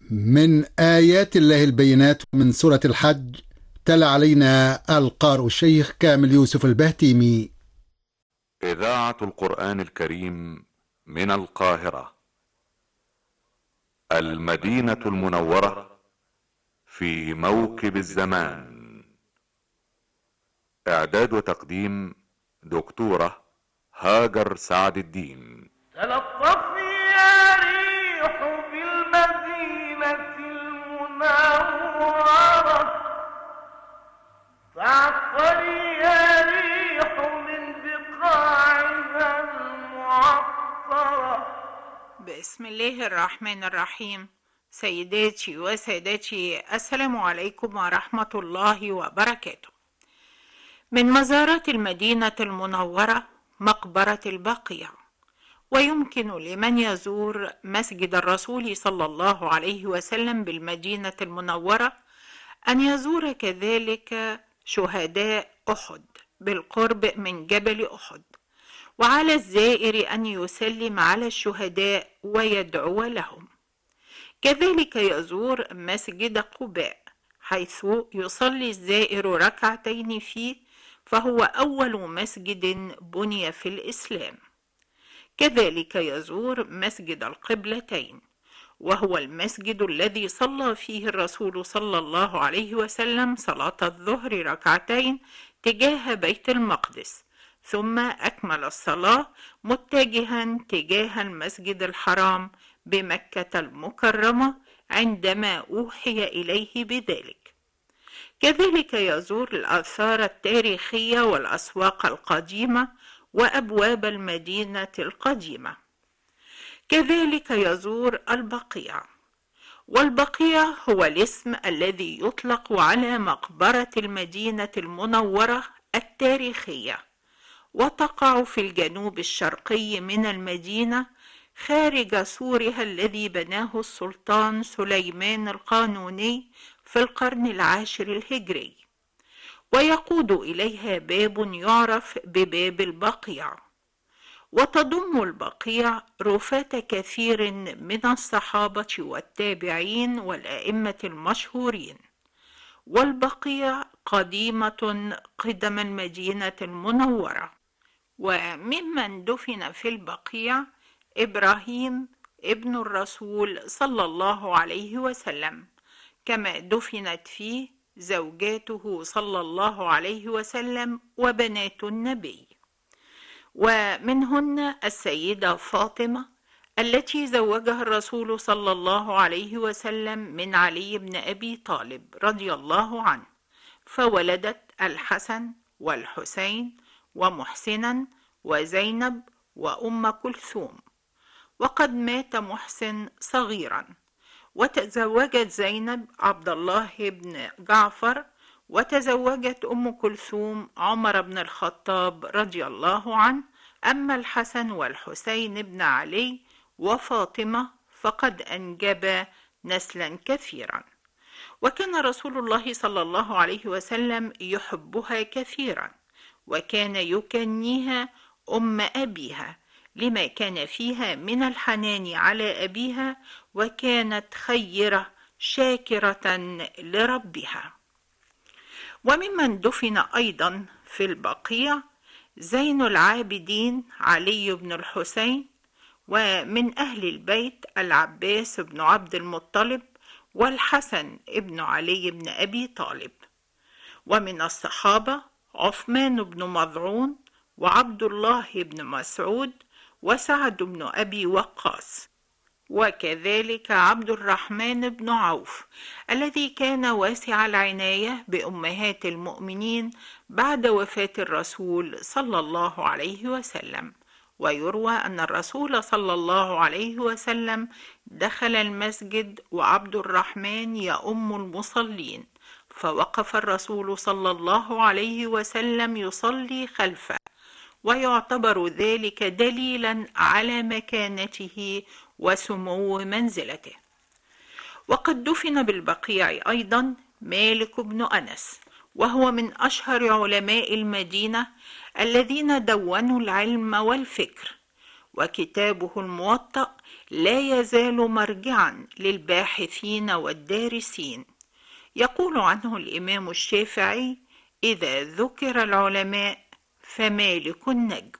من آيات الله البينات من سورة الحج. تلا علينا القارئ الشيخ كامل يوسف البهتيمي. إذاعة القرآن الكريم من القاهرة. المدينة المنورة في موكب الزمان. إعداد وتقديم دكتورة هاجر سعد الدين. تلطفي يا ريح بالمدينة المنورة، فاعطري يا ريح من بقاعها المعطرة. بسم الله الرحمن الرحيم. سيداتي وسادتي، السلام عليكم ورحمة الله وبركاته. من مزارات المدينة المنورة مقبرة البقيع، ويمكن لمن يزور مسجد الرسول صلى الله عليه وسلم بالمدينة المنورة أن يزور كذلك شهداء أحد بالقرب من جبل أحد، وعلى الزائر أن يسلم على الشهداء ويدعو لهم. كذلك يزور مسجد قباء حيث يصلي الزائر ركعتين فيه، فهو أول مسجد بني في الإسلام. كذلك يزور مسجد القبلتين، وهو المسجد الذي صلى فيه الرسول صلى الله عليه وسلم صلاة الظهر ركعتين تجاه بيت المقدس، ثم أكمل الصلاة متجها تجاه المسجد الحرام بمكة المكرمة عندما أوحي إليه بذلك. كذلك يزور الآثار التاريخية والأسواق القديمة وأبواب المدينة القديمة. كذلك يزور البقيع، والبقيع هو الاسم الذي يطلق على مقبرة المدينة المنورة التاريخية، وتقع في الجنوب الشرقي من المدينة خارج سورها الذي بناه السلطان سليمان القانوني في القرن العاشر الهجري، ويقود إليها باب يعرف بباب البقيع. وتضم البقيع رفات كثير من الصحابة والتابعين والأئمة المشهورين. والبقيع قديمة قدم المدينة المنورة. وممن دفن في البقيع إبراهيم ابن الرسول صلى الله عليه وسلم، كما دفنت فيه زوجاته صلى الله عليه وسلم وبنات النبي، ومنهن السيدة فاطمة التي زوجها الرسول صلى الله عليه وسلم من علي بن أبي طالب رضي الله عنه، فولدت الحسن والحسين ومحسنا وزينب وأم كلثوم. وقد مات محسن صغيرا، وتزوجت زينب عبد الله بن جعفر، وتزوجت أم كلثوم عمر بن الخطاب رضي الله عنه. أما الحسن والحسين بن علي وفاطمة فقد أنجبا نسلا كثيرا. وكان رسول الله صلى الله عليه وسلم يحبها كثيرا، وكان يكنيها أم أبيها لما كان فيها من الحنان على أبيها، وكانت خيرة شاكرة لربها. وممن دفن أيضا في البقيع زين العابدين علي بن الحسين، ومن أهل البيت العباس بن عبد المطلب والحسن بن علي بن أبي طالب. ومن الصحابة عثمان بن مظعون وعبد الله بن مسعود وسعد بن أبي وقاص، وكذلك عبد الرحمن بن عوف الذي كان واسع العناية بأمهات المؤمنين بعد وفاة الرسول صلى الله عليه وسلم. ويروى أن الرسول صلى الله عليه وسلم دخل المسجد وعبد الرحمن يؤم المصلين، فوقف الرسول صلى الله عليه وسلم يصلي خلفه، ويعتبر ذلك دليلا على مكانته وسمو منزلته. وقد دفن بالبقيع أيضا مالك بن أنس، وهو من أشهر علماء المدينة الذين دونوا العلم والفكر، وكتابه الموطأ لا يزال مرجعا للباحثين والدارسين. يقول عنه الإمام الشافعي: إذا ذكر العلماء فمالك النجم.